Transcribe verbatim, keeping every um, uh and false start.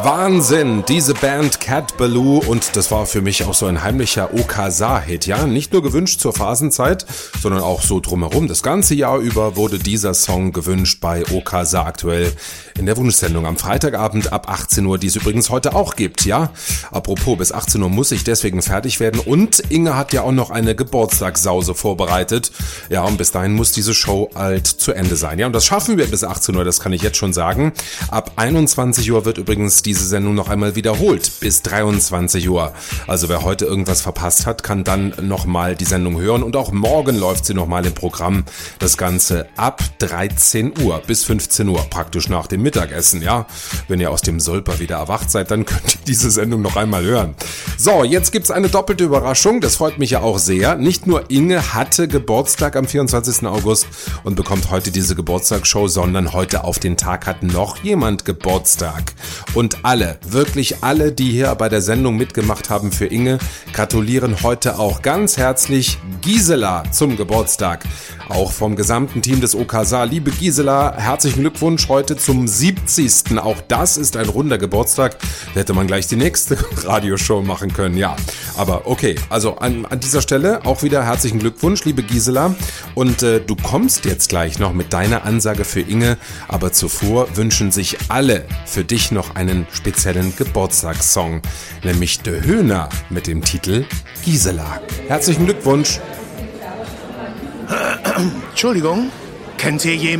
Wahnsinn, diese Band Cat Ballou, und das war für mich auch so ein heimlicher Okasa-Hit, ja, nicht nur gewünscht zur Phasenzeit, sondern auch so drumherum. Das ganze Jahr über wurde dieser Song gewünscht bei Okasa aktuell in der Wunschsendung am Freitagabend ab achtzehn Uhr, die es übrigens heute auch gibt, ja. Apropos, bis achtzehn Uhr muss ich deswegen fertig werden, und Inge hat ja auch noch eine Geburtstagssause vorbereitet. Ja, und bis dahin muss diese Show halt zu Ende sein, ja, und das schaffen wir bis achtzehn Uhr, das kann ich jetzt schon sagen. Ab einundzwanzig Uhr wird übrigens die diese Sendung noch einmal wiederholt bis dreiundzwanzig Uhr. Also wer heute irgendwas verpasst hat, kann dann nochmal die Sendung hören, und auch morgen läuft sie nochmal im Programm. Das Ganze ab dreizehn Uhr bis fünfzehn Uhr, praktisch nach dem Mittagessen, ja. Wenn ihr aus dem Solper wieder erwacht seid, dann könnt ihr diese Sendung noch einmal hören. So, jetzt gibt's eine doppelte Überraschung, das freut mich ja auch sehr. Nicht nur Inge hatte Geburtstag am vierundzwanzigsten August und bekommt heute diese Geburtstagsshow, sondern heute auf den Tag hat noch jemand Geburtstag. Und alle, wirklich alle, die hier bei der Sendung mitgemacht haben für Inge, gratulieren heute auch ganz herzlich Gisela zum Geburtstag. Auch vom gesamten Team des Okasa. Liebe Gisela, herzlichen Glückwunsch heute zum siebzigsten Auch das ist ein runder Geburtstag. Da hätte man gleich die nächste Radioshow machen können, ja. Aber okay, also an, an dieser Stelle auch wieder herzlichen Glückwunsch, liebe Gisela. Und äh, du kommst jetzt gleich noch mit deiner Ansage für Inge. Aber zuvor wünschen sich alle für dich noch einen speziellen Geburtstagssong, nämlich De Höhner mit dem Titel Gisela. Herzlichen Glückwunsch. Entschuldigung, kennt ihr jemanden?